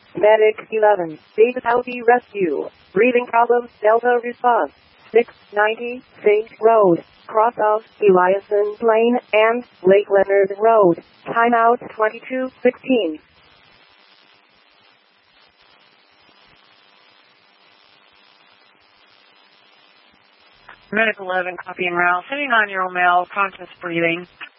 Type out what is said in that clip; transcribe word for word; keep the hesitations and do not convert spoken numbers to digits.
Medic eleven, David Audi Rescue. Breathing problems, Delta response. six ninety, Saint Road, cross of Eliason Lane and Lake Leonard Road. Timeout twenty-two sixteen. Medic eleven, copy and route. seventy-nine-year-old male, conscious breathing.